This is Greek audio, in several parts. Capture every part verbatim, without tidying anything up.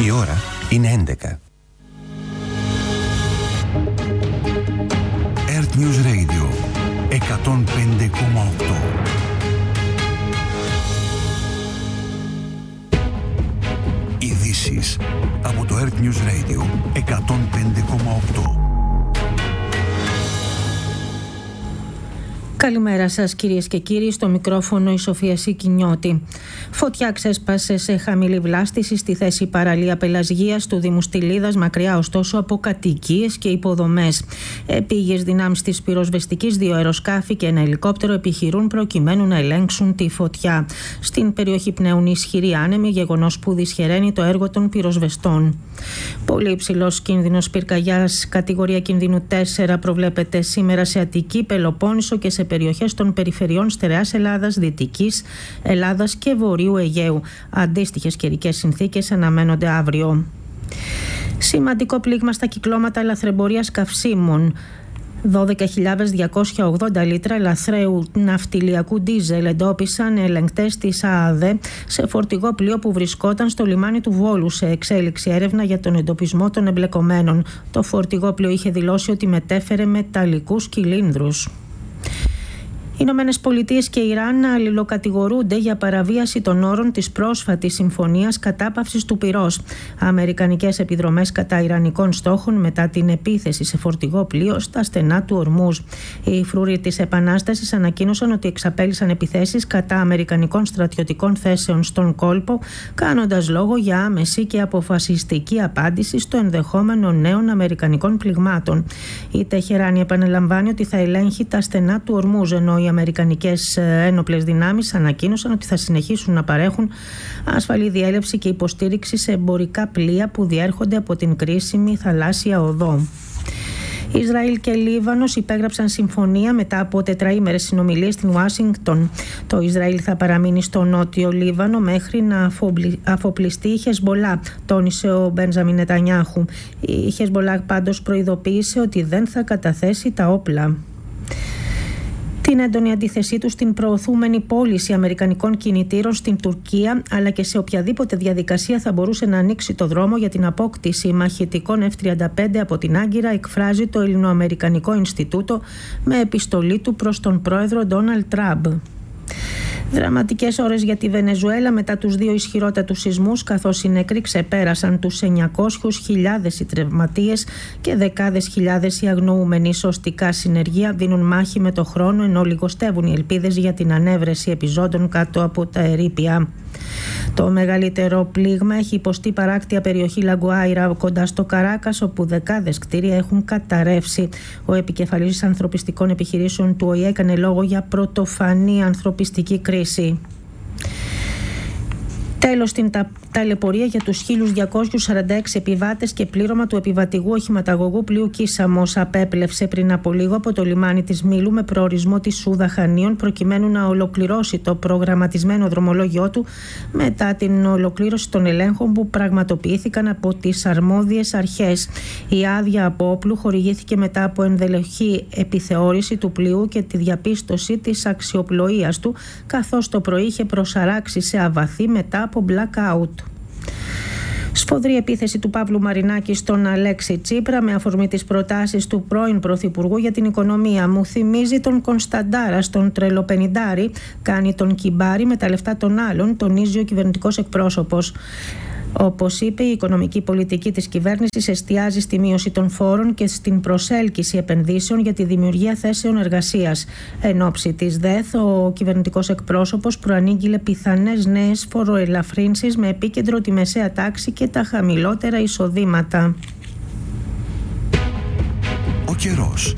Η ώρα είναι έντεκα. Earth News Radio εκατόν πέντε κόμμα οκτώ. Ειδήσεις από το Earth News Radio εκατόν πέντε κόμμα οκτώ. Καλημέρα σας κυρίες και κύριοι, στο μικρόφωνο η Σοφία Σικινιώτη. Φωτιά ξέσπασε σε χαμηλή βλάστηση στη θέση παραλία Πελασγίας του Δήμου Στυλίδας, μακριά ωστόσο από κατοικίες και υποδομές. Επίγειες δυνάμεις της πυροσβεστικής, δύο αεροσκάφη και ένα ελικόπτερο επιχειρούν προκειμένου να ελέγξουν τη φωτιά. Στην περιοχή πνέουν ισχυροί άνεμοι, γεγονός που δυσχεραίνει το έργο των πυροσβεστών. Πολύ υψηλός κίνδυνος πυρκαγιάς, κατηγορία κινδύνου τέσσερα, προβλέπεται σήμερα σε Αττική, Πελοπόννησο και σε περιοχές των περιφερειών Στερεάς Ελλάδας, Δυτικής Ελλάδας και Βορείου Αιγαίου. Αντίστοιχες καιρικές συνθήκες αναμένονται αύριο. Σημαντικό πλήγμα στα κυκλώματα λαθρεμπορίας καυσίμων. δώδεκα χιλιάδες διακόσια ογδόντα λίτρα ελαθρέου ναυτιλιακού ντίζελ εντόπισαν ελεγκτές της ΑΑΔΕ σε φορτηγό πλοίο που βρισκόταν στο λιμάνι του Βόλου, σε εξέλιξη έρευνα για τον εντοπισμό των εμπλεκομένων. Το φορτηγό πλοίο είχε δηλώσει ότι μετέφερε μεταλλικούς κυλίνδρους. Οι Ηνωμένες Πολιτείες και Ιράν αλληλοκατηγορούνται για παραβίαση των όρων της πρόσφατης συμφωνίας κατάπαυσης του πυρός. Αμερικανικές επιδρομές κατά ιρανικών στόχων μετά την επίθεση σε φορτηγό πλοίο στα στενά του Ορμούζ. Οι φρούροι της Επανάστασης ανακοίνωσαν ότι εξαπέλυσαν επιθέσεις κατά αμερικανικών στρατιωτικών θέσεων στον κόλπο, κάνοντας λόγο για άμεση και αποφασιστική απάντηση στο ενδεχόμενο νέων αμερικανικών πληγμάτων. Η Τεχεράνη επαναλαμβάνει ότι θα ελέγχει τα στενά του Ορμούζ, ενώ οι αμερικανικές ένοπλες δυνάμεις ανακοίνωσαν ότι θα συνεχίσουν να παρέχουν ασφαλή διέλευση και υποστήριξη σε εμπορικά πλοία που διέρχονται από την κρίσιμη θαλάσσια οδό. Ισραήλ και Λίβανος υπέγραψαν συμφωνία μετά από τετραήμερες συνομιλίες στην Ουάσιγκτον. Το Ισραήλ θα παραμείνει στο νότιο Λίβανο μέχρι να αφοπλιστεί η Χεσμπολά, τόνισε ο Μπένζαμιν Νετανιάχου. Η Χεσμπολά πάντως προειδοποίησε ότι δεν θα καταθέσει τα όπλα. Την έντονη αντίθεσή του στην προωθούμενη πώληση αμερικανικών κινητήρων στην Τουρκία, αλλά και σε οποιαδήποτε διαδικασία θα μπορούσε να ανοίξει το δρόμο για την απόκτηση μαχητικών εφ τριάντα πέντε από την Άγκυρα, εκφράζει το Ελληνοαμερικανικό Ινστιτούτο με επιστολή του προς τον πρόεδρο Ντόναλντ Τραμπ. Δραματικές ώρες για τη Βενεζουέλα μετά τους δύο ισχυρότατους σεισμούς, καθώς οι νεκροί ξεπέρασαν τους εννιακόσιες χιλιάδες οι τραυματίες και δεκάδες χιλιάδες οι αγνοούμενοι. Σωστικά συνεργεία δίνουν μάχη με το χρόνο, ενώ λιγοστεύουν οι ελπίδες για την ανέβρεση επιζώντων κάτω από τα ερείπια. Το μεγαλύτερο πλήγμα έχει υποστεί παράκτια περιοχή Λαγκουάιρα κοντά στο Καράκας, όπου δεκάδες κτίρια έχουν καταρρεύσει. Ο επικεφαλής ανθρωπιστικών επιχειρήσεων του Ο Η Ε έκανε λόγο για πρωτοφανή ανθρωπιστική κρίση. Τέλος στην τα... ταλαιπωρία για τους χίλια διακόσιους σαράντα έξι επιβάτες και πλήρωμα του επιβατηγού οχηματαγωγού πλοίου Κίσαμος. Απέπλευσε πριν από λίγο από το λιμάνι της Μήλου με προορισμό τη Σούδα Χανίων, προκειμένου να ολοκληρώσει το προγραμματισμένο δρομολόγιο του μετά την ολοκλήρωση των ελέγχων που πραγματοποιήθηκαν από τις αρμόδιες αρχές. Η άδεια από όπλου χορηγήθηκε μετά από ενδελεχή επιθεώρηση του πλοίου και τη διαπίστωση της αξιοπλοείας του, καθώς το πρωί είχε προσαράξει σε αβαθή μετά από blackout. Σφοδρή επίθεση του Παύλου Μαρινάκη στον Αλέξη Τσίπρα με αφορμή τις προτάσεις του πρώην Πρωθυπουργού για την οικονομία. Μου θυμίζει τον Κωνσταντάρα στον τρελοπενιντάρι, κάνει τον κυμπάρι με τα λεφτά των άλλων, τονίζει ο κυβερνητικός εκπρόσωπος. Όπως είπε, η οικονομική πολιτική της κυβέρνησης εστιάζει στη μείωση των φόρων και στην προσέλκυση επενδύσεων για τη δημιουργία θέσεων εργασίας. Εν όψη της ΔΕΘ, ο κυβερνητικός εκπρόσωπος προανήγγειλε πιθανές νέες φοροελαφρύνσεις με επίκεντρο τη μεσαία τάξη και τα χαμηλότερα εισοδήματα. Ο καιρός.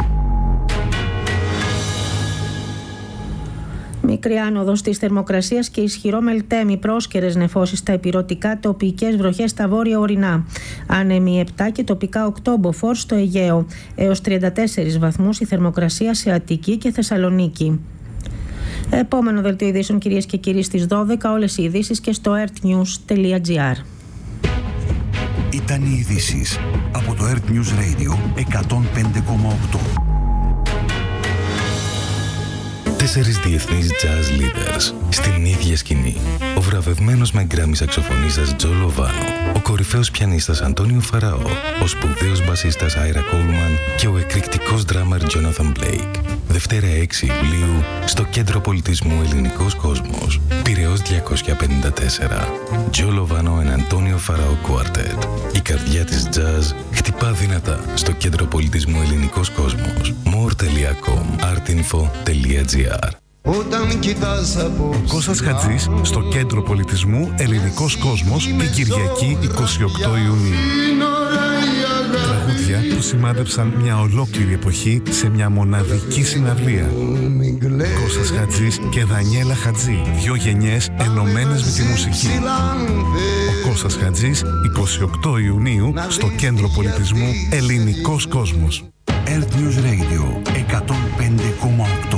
Μικρή άνοδος της θερμοκρασίας και ισχυρό μελτέμι, πρόσκαιρες νεφώσεις στα ηπειρωτικά, τοπικές βροχές στα βόρεια ορεινά. Άνεμοι επτά και τοπικά οκτώ μποφόρ στο Αιγαίο. Έως τριάντα τέσσερις βαθμούς η θερμοκρασία σε Αττική και Θεσσαλονίκη. Επόμενο δελτίο ειδήσεων, κυρίες και κύριοι, στις δώδεκα. Όλες οι ειδήσεις και στο earthnews τελεία gr. Ήταν οι ειδήσεις από το Earth News Radio εκατόν πέντε κόμμα οκτώ. Τέσσερις διεθνείς jazz leaders στην ίδια σκηνή. Ο βραβευμένος με γκράμι σαξοφωνίστας Τζο Λοβάνο, ο κορυφαίος πιανίστας Αντώνιο Φαραώ, ο σπουδαίος μπασίστας Άιρα Κόλμαν και ο εκρηκτικός ντράμαρ Τζόναθαν Μπλέικ. Δευτέρα έξι Ιουλίου στο Κέντρο Πολιτισμού Ελληνικός Κόσμος, Πειραιώς διακόσια πενήντα τέσσερα. Τζο Λοβάνο and Αντώνιο Φαραώ Quartet. Η καρδιά της jazz χτυπά δυνατά στο Κέντρο Πολιτισμού Ελληνικός Κόσμος. more τελεία com artinfo τελεία gr. Όταν κοιτάς από ο Κώστας Χατζής στο Κέντρο Πολιτισμού Ελληνικός Κόσμος την Κυριακή εικοστή ογδόη Ιουνίου. Τραγούδια που σημάδεψαν μια ολόκληρη εποχή σε μια μοναδική συναυλία. Κώστας Χατζής και Δανιέλα Χατζή, δύο γενιές ενωμένες με τη μουσική. Ο Κώστας Χατζής, εικοστή ογδόη Ιουνίου στο Κέντρο Πολιτισμού Ελληνικός Κόσμος. Earth News Radio εκατόν πέντε κόμμα οκτώ.